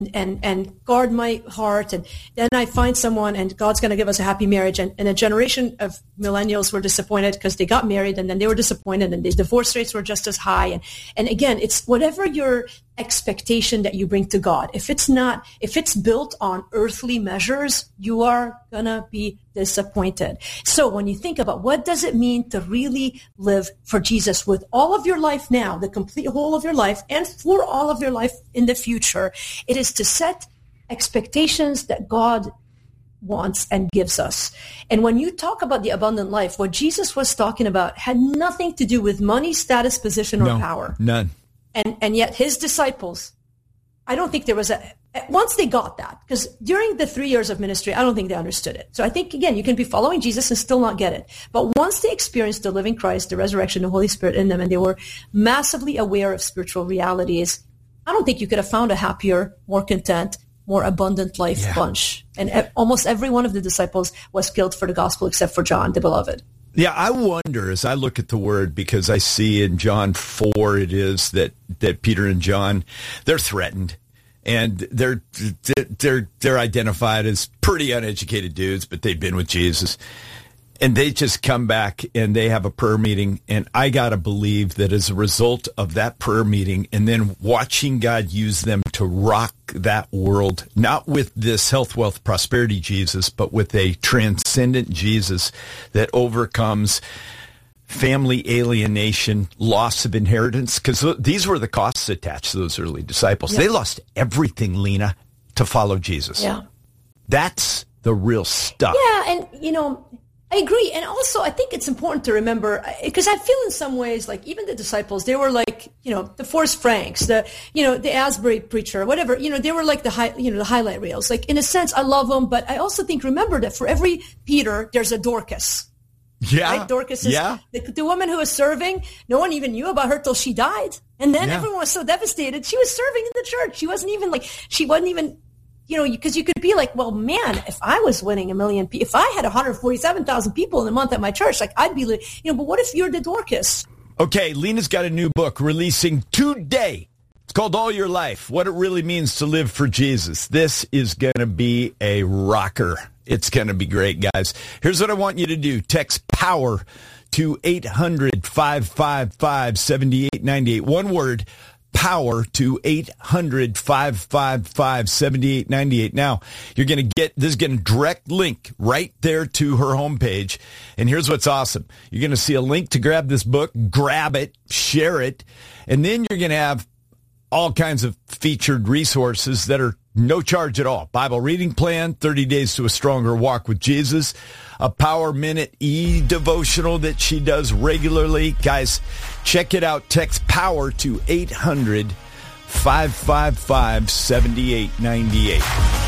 and guard my heart, and then I find someone and God's going to give us a happy marriage. And a generation of millennials were disappointed because they got married and then they were disappointed and the divorce rates were just as high. And again, it's whatever your expectation that you bring to God. If it's built on earthly measures, you are going to be disappointed. So when you think about what does it mean to really live for Jesus with all of your life now, the complete whole of your life, and for all of your life in the future, it is to set expectations that God wants and gives us. And when you talk about the abundant life, what Jesus was talking about had nothing to do with money, status, position, or power. None. And yet his disciples, I don't think there was once they got that, because during the 3 years of ministry, I don't think they understood it. So I think, again, you can be following Jesus and still not get it. But once they experienced the living Christ, the resurrection, the Holy Spirit in them, and they were massively aware of spiritual realities, I don't think you could have found a happier, more content, more abundant life bunch. And almost every one of the disciples was killed for the gospel except for John, the beloved. Yeah, I wonder as I look at the word, because I see in John 4 it is that Peter and John, they're threatened, and they're identified as pretty uneducated dudes, but they've been with Jesus. And they just come back and they have a prayer meeting. And I got to believe that as a result of that prayer meeting and then watching God use them to rock that world, not with this health, wealth, prosperity Jesus, but with a transcendent Jesus that overcomes family alienation, loss of inheritance. Because these were the costs attached to those early disciples. They lost everything, Lena, to follow Jesus. Yeah. That's the real stuff. Yeah, and, I agree. And also, I think it's important to remember, because I feel in some ways like even the disciples, they were like, the Forrest Franks, the Asbury preacher, whatever, they were like the highlight reels. Like, in a sense, I love them, but I also think, remember that for every Peter, there's a Dorcas. Yeah. Right? Dorcas is the woman who was serving. No one even knew about her till she died. And then everyone was so devastated. She was serving in the church. She wasn't even because you could be like, well, man, if I was winning 1 million, if I had 147,000 people in a month at my church, like I'd be, but what if you're the Dorcas? Okay, Lena's got a new book releasing today. It's called All Your Life, What It Really Means to Live for Jesus. This is going to be a rocker. It's going to be great, guys. Here's what I want you to do. Text POWER to 800-555-7898. One word. POWER to 800-555-7898. Now, you're going to get, this is going to direct link right there to her homepage. And here's what's awesome. You're going to see a link to grab this book, grab it, share it, and then you're going to have all kinds of featured resources that are no charge at all. Bible reading plan, 30 days to a stronger walk with Jesus, a Power Minute e-devotional that she does regularly. Guys, check it out. Text POWER to 800-555-7898.